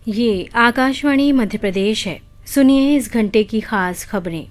ये आकाशवाणी मध्य प्रदेश है। सुनिए इस घंटे की खास खबरें।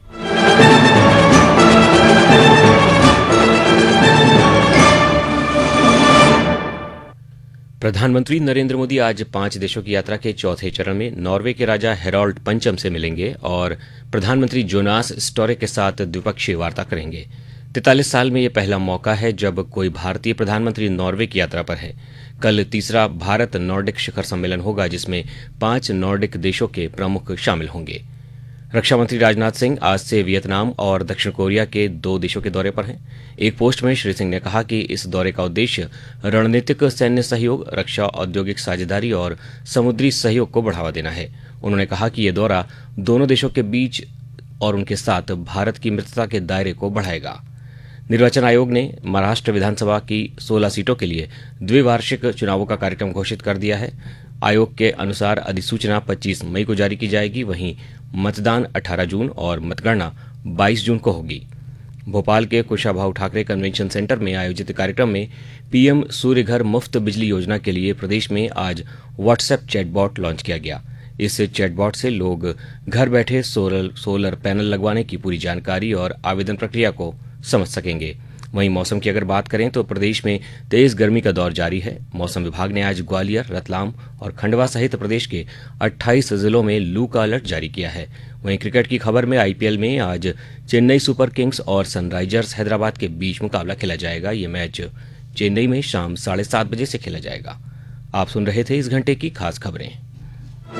प्रधानमंत्री नरेंद्र मोदी आज 5 देशों की यात्रा के चौथे चरण में नॉर्वे के राजा हेरोल्ड पंचम से मिलेंगे और प्रधानमंत्री जोनास स्टोरे के साथ द्विपक्षीय वार्ता करेंगे। 43 साल में यह पहला मौका है जब कोई भारतीय प्रधानमंत्री नॉर्वे की यात्रा पर है। कल तीसरा भारत नॉर्डिक शिखर सम्मेलन होगा जिसमें 5 नॉर्डिक देशों के प्रमुख शामिल होंगे। रक्षा मंत्री राजनाथ सिंह आज से वियतनाम और दक्षिण कोरिया के 2 देशों के दौरे पर हैं। एक पोस्ट में श्री सिंह ने कहा कि इस दौरे का उद्देश्य रणनीतिक सैन्य सहयोग, रक्षा औद्योगिक साझेदारी और समुद्री सहयोग को बढ़ावा देना है। उन्होंने कहा कि यह दौरा दोनों देशों के बीच और उनके साथ भारत की मित्रता के दायरे को बढ़ाएगा। निर्वाचन आयोग ने महाराष्ट्र विधानसभा की 16 सीटों के लिए द्विवार्षिक चुनावों का कार्यक्रम घोषित कर दिया है। आयोग के अनुसार अधिसूचना 25 मई को जारी की जाएगी, वहीं मतदान 18 जून और मतगणना 22 जून को होगी। भोपाल के कुशाभाऊ ठाकरे कन्वेंशन सेंटर में आयोजित कार्यक्रम में पीएम सूर्य घर मुफ्त बिजली योजना के लिए प्रदेश में आज व्हाट्सएप चैटबॉट लॉन्च किया गया। इस चैटबॉट से लोग घर बैठे सोलर पैनल लगवाने की पूरी जानकारी और आवेदन प्रक्रिया को समझ सकेंगे। वहीं मौसम की अगर बात करें तो प्रदेश में तेज गर्मी का दौर जारी है। मौसम विभाग ने आज ग्वालियर, रतलाम और खंडवा सहित प्रदेश के 28 जिलों में लू का अलर्ट जारी किया है। वहीं क्रिकेट की खबर में आईपीएल में आज चेन्नई सुपर किंग्स और सनराइजर्स हैदराबाद के बीच मुकाबला खेला जाएगा। ये मैच चेन्नई में शाम 7:30 बजे से खेला जाएगा। आप सुन रहे थे इस घंटे की खास खबरें।